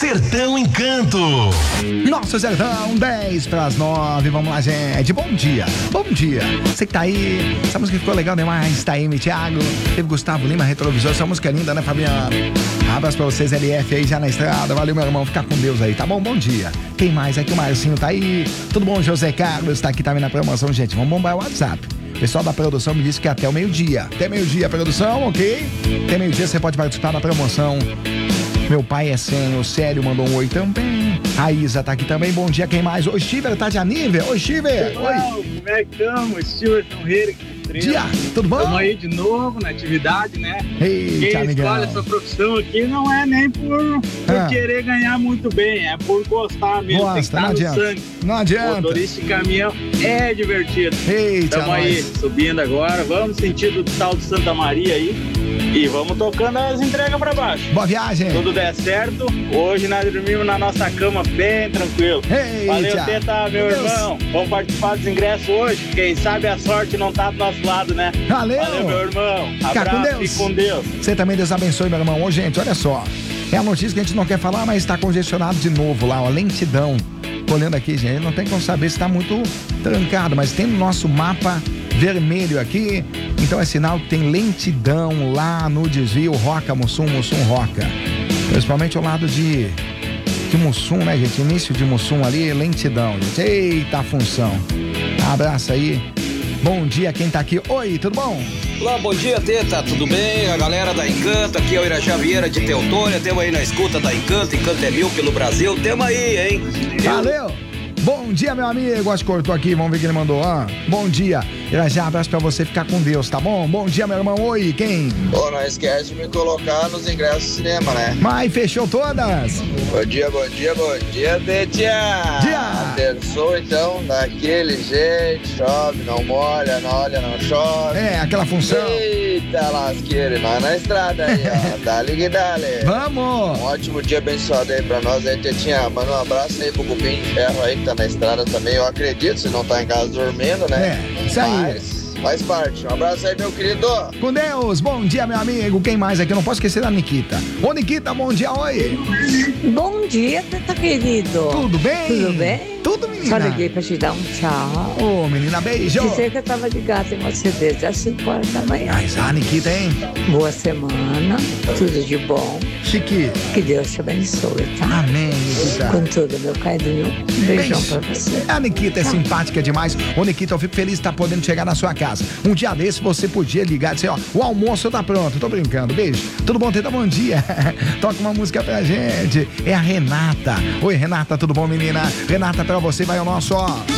Sertão Encanto. Nosso Sertão, 10:09. Vamos lá, gente. Bom dia. Bom dia. Você que tá aí. Essa música ficou legal demais. Tá aí, Thiago. Teve Gustavo Lima, Retrovisor. Essa música é linda, né, Fabiano? Abraço pra vocês, LF aí já na estrada. Valeu, meu irmão. Fica com Deus aí, tá bom? Bom dia. Quem mais? Aqui o Marcinho tá aí. Tudo bom? José Carlos tá aqui também na promoção, gente. Vamos bombar o WhatsApp. O pessoal da produção me disse que é até o meio-dia. Até meio-dia, produção, ok? Até meio-dia você pode participar da promoção. Meu pai é sem, o Sério mandou um oi também. A Isa tá aqui também, bom dia, quem mais? O Stiver tá de anível. Oi, Stiver. Oi. Como é que estamos? Stiver Ferreira aqui. Dia, tudo bom? Estamos aí de novo na atividade, né? Eita, quem amigão. escolhe essa profissão aqui não é nem por querer ganhar muito bem, é por gostar mesmo. Gosta, tem que estar não no adianta. sangue. Não adianta. Motorista de caminhão é divertido. Eita, Estamos aí subindo agora, vamos sentido do tal de Santa Maria aí. E vamos tocando as entregas pra baixo. Boa viagem. Tudo der certo, hoje nós dormimos na nossa cama bem tranquilo. Eita. Valeu, Teta, meu irmão. Vamos participar dos ingressos hoje. Quem sabe a sorte não tá do nosso lado, né? Valeu. Valeu, meu irmão. Fica Abraço, com Deus. fique com Deus. Você também, Deus abençoe, meu irmão. Ô, gente, olha só. É a notícia que a gente não quer falar, mas está congestionado de novo lá, ó. Lentidão. Tô olhando aqui, gente. Não tem como saber se tá muito trancado, mas tem no nosso mapa vermelho aqui. Então é sinal que tem lentidão lá no desvio Roca-Mussum, Mussum-Roca. Principalmente ao lado de Mussum, né, gente? Início de Mussum ali, lentidão, gente. Eita função. Abraço aí. Bom dia, quem tá aqui? Oi, tudo bom? Olá, bom dia, Teta, tudo bem? A galera da Encanto, aqui é o Irajá Vieira de Teutônia, temos aí na escuta da Encanto é mil pelo Brasil, temos aí, hein? Valeu! Bom dia, meu amigo. Acho que cortou aqui, vamos ver o que ele mandou. Bom dia. Irajá, abraço pra você ficar com Deus, tá bom? Bom dia, meu irmão. Oi, quem? Pô, não esquece de me colocar nos ingressos do cinema, né? Mas fechou todas. Bom dia, bom dia, bom dia, Tetia. Dia. Terçou, então, daquele jeito, chove, não molha, não olha, não chove. É, aquela função. Eita lasqueira, nós na estrada aí, ó. Dale que dale. Vamos. Um ótimo dia abençoado aí pra nós aí, Tetinha. Manda um abraço aí pro Cupim de Ferro aí que tá na estrada também. Eu acredito, se não tá em casa dormindo, né? É, isso aí. Mas faz parte. Um abraço aí, meu querido. Com Deus. Bom dia, meu amigo. Quem mais aqui? Eu não posso esquecer da Nikita. Ô, Nikita, bom dia, oi. Bom dia, Teta querido. Tudo bem? Tudo bem? Tudo, menina. Só liguei pra te dar um tchau. Ô, menina, beijo. Dizer que eu tava ligada em você desde as 5 horas da manhã. Mas a Nikita, hein? Boa semana, tudo de bom. Chique. Que Deus te abençoe, tá? Amém, Nikita. Com tudo, meu carinho. Beijão pra você. A Nikita é simpática demais. Ô, Nikita, eu fico feliz de estar podendo chegar na sua casa. Um dia desse você podia ligar e dizer, ó, o almoço tá pronto. Tô brincando. Beijo. Tudo bom, Teta? Bom dia. Toca uma música pra gente. É a Renata. Oi, Renata, tudo bom, menina? Renata, pra você vai o nosso, ó.